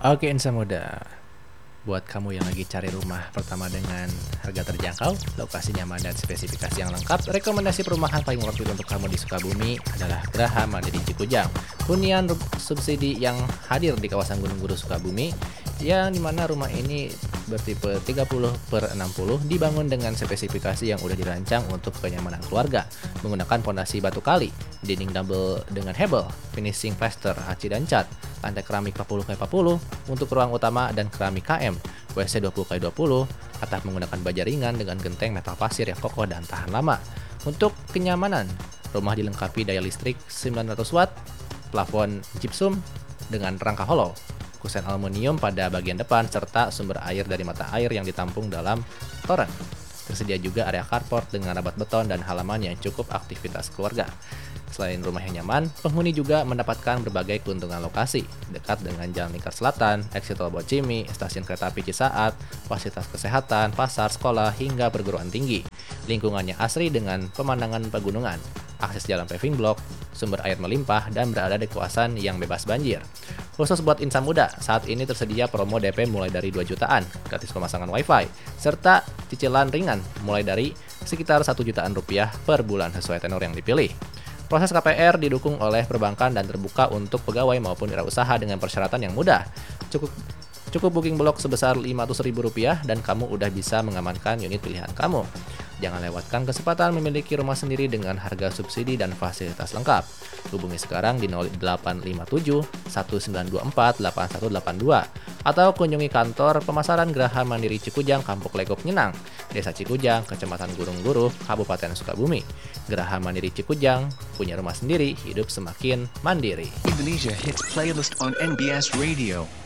Oke insan muda, buat kamu yang lagi cari rumah pertama dengan harga terjangkau, lokasi nyaman dan spesifikasi yang lengkap, rekomendasi perumahan paling worth it untuk kamu di Sukabumi adalah Graha Mandiri Cikujang. Hunian subsidi yang hadir di kawasan Gunung Guru Sukabumi, yang dimana rumah ini bertipe 30/60 dibangun dengan spesifikasi yang udah dirancang untuk kenyamanan keluarga, menggunakan pondasi batu kali, dinding double dengan hebel, finishing plaster, aci dan cat, lantai keramik 40x40 untuk ruang utama dan keramik KM, WC 20x20, atap menggunakan baja ringan dengan genteng metal pasir yang kokoh dan tahan lama. Untuk kenyamanan, rumah dilengkapi daya listrik 900 watt, plafon gypsum dengan rangka hollow, kusen aluminium pada bagian depan, serta sumber air dari mata air yang ditampung dalam toren. Tersedia juga area carport dengan rabat beton dan halaman yang cukup aktivitas keluarga. Selain rumah yang nyaman, penghuni juga mendapatkan berbagai keuntungan lokasi, dekat dengan Jalan Lingkar Selatan, exit tol Bocimi, stasiun kereta api Cisaat, fasilitas kesehatan, pasar, sekolah, hingga perguruan tinggi. Lingkungannya asri dengan pemandangan pegunungan, akses jalan paving block, sumber air melimpah, dan berada di kawasan yang bebas banjir. Khusus buat insan muda, saat ini tersedia promo DP mulai dari 2 jutaan, gratis pemasangan wifi, serta cicilan ringan mulai dari sekitar 1 jutaan rupiah per bulan sesuai tenor yang dipilih. Proses KPR didukung oleh perbankan dan terbuka untuk pegawai maupun wirausaha dengan persyaratan yang mudah. Cukup booking blok sebesar Rp500.000 dan kamu udah bisa mengamankan unit pilihan kamu. Jangan lewatkan kesempatan memiliki rumah sendiri dengan harga subsidi dan fasilitas lengkap. Hubungi sekarang di 0857 1924 8182 atau kunjungi kantor pemasaran Graha Mandiri Cikujang, Kampung Legok Nyenang, Desa Cikujang, Kecamatan Gunung Guru, Kabupaten Sukabumi. Graha Mandiri Cikujang, punya rumah sendiri, hidup semakin mandiri. Indonesia Hits Playlist on NBS Radio.